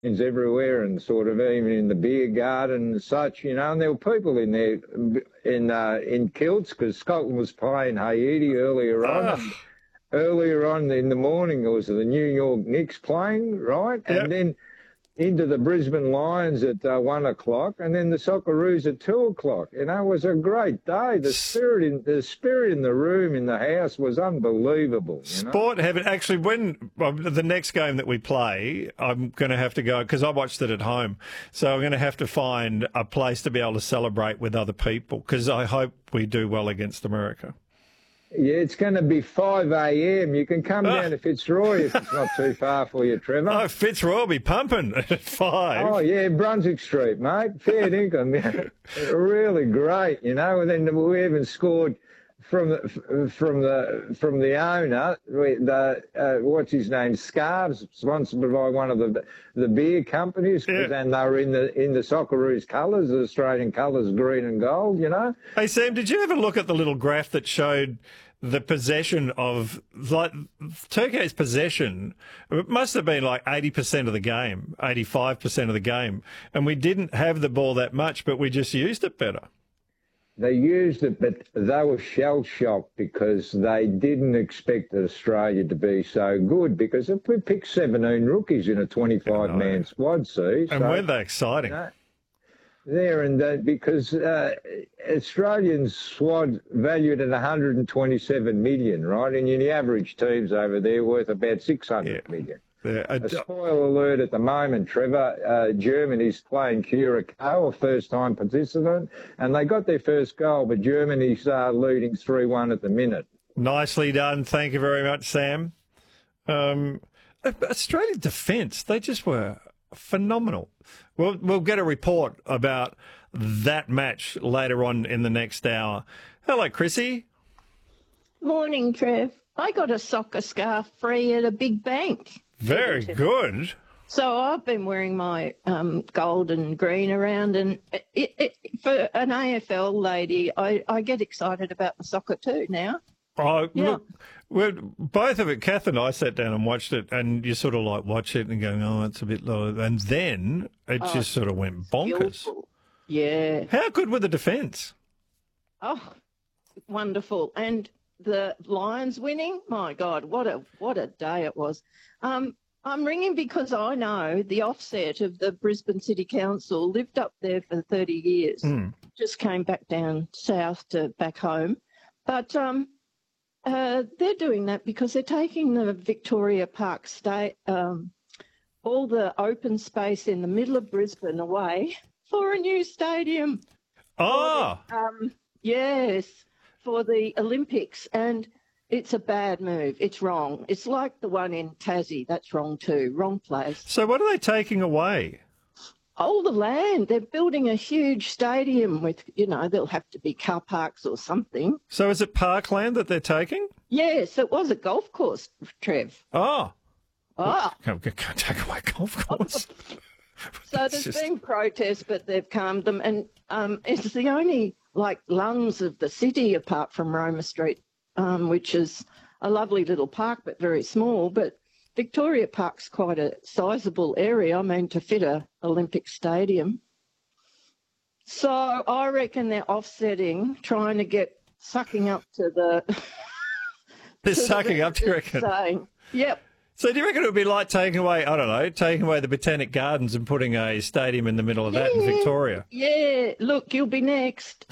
everywhere, and sort of even in the beer garden and such, and there were people in there in kilts because Scotland was playing Haiti earlier on. Oh, And earlier on in the morning, there was the New York Knicks playing, right? yep. And then into the Brisbane Lions at 1 o'clock, and then the Socceroos at 2 o'clock. It was a great day. The spirit in the room in the house was unbelievable. Sport heaven. Actually, when the next game that we play, I'm going to have to go because I watched it at home. So I'm going to have to find a place to be able to celebrate with other people because I hope we do well against America. Yeah, it's going to be 5 a.m. You can come down to Fitzroy if it's not too far for you, Trevor. Oh, Fitzroy will be pumping at 5. Oh, yeah, Brunswick Street, mate. Fair dinkum. Really great, And then we even scored from the owner, what's his name, Scarves, sponsored by one of the beer companies, and they were in the Socceroos colours, the Australian colours, green and gold. Hey, Sam, did you ever look at the little graph that showed the possession of, like, Turkey's possession? It must have been like 80% of the game, 85% of the game, and we didn't have the ball that much, but we just used it better. They used it, but they were shell-shocked because they didn't expect Australia to be so good because if we picked 17 rookies in a 25-man squad, see. And weren't they exciting? There and that, because Australian squad valued at 127 million, right? And the average team's over there worth about 600 million. Yeah. A spoiler alert at the moment, Trevor. Germany's playing Curacao, a first-time participant, and they got their first goal, but Germany's leading 3-1 at the minute. Nicely done. Thank you very much, Sam. Australian defence, they just were phenomenal. We'll get a report about that match later on in the next hour. Hello, Chrissy. Morning, Trev. I got a soccer scarf free at a big bank. Very good. So I've been wearing my gold and green around, and for an AFL lady, I get excited about the soccer too now. Oh, yeah. Look, both of it, Kath and I sat down and watched it, and you sort of like watch it and going, oh, it's a bit low. And then it just sort of went bonkers. Skillful. Yeah. How good were the defence? Oh, wonderful. And the Lions winning, my God, what a day it was. I'm ringing because I know the offset of the Brisbane City Council lived up there for 30 years, just came back down south to back home. But they're doing that because they're taking the Victoria Park State, all the open space in the middle of Brisbane away for a new stadium. Oh! Yes, for the Olympics. And it's a bad move. It's wrong. It's like the one in Tassie. That's wrong too. Wrong place. So what are they taking away? All the land. They're building a huge stadium with, there'll have to be car parks or something. So is it parkland that they're taking? Yes, it was a golf course, Trev. Oh. Oh. Can't take away golf course. So there's been protests, but they've calmed them. And it's the only, lungs of the city apart from Roma Street, which is a lovely little park but very small. But Victoria Park's quite a sizable area, to fit a Olympic stadium. So I reckon they're offsetting, trying to get sucking up to the... They're sucking up, do you reckon? Saying, yep. So do you reckon it would be like taking away the Botanic Gardens and putting a stadium in the middle of that in Victoria? Yeah, look, you'll be next.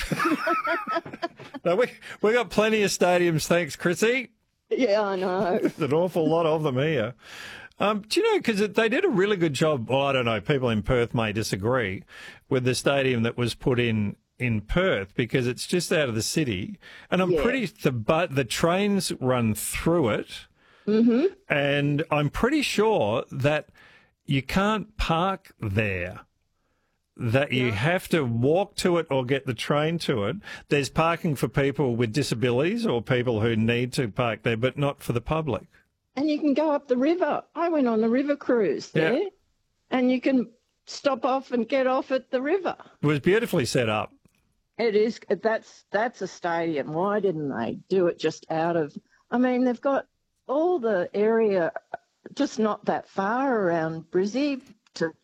No, we got plenty of stadiums, thanks, Chrissy. Yeah, I know. There's an awful lot of them here. Do you know, because they did a really good job, well, I don't know, people in Perth may disagree, with the stadium that was put in Perth because it's just out of the city. And I'm the trains run through it. Mm-hmm. And I'm pretty sure that you can't park there, that you have to walk to it or get the train to it. There's parking for people with disabilities or people who need to park there, but not for the public. And you can go up the river. I went on the river cruise there, and you can stop off and get off at the river. It was beautifully set up. It is. That's a stadium. Why didn't they do it just out of... they've got all the area just not that far around Brizzy to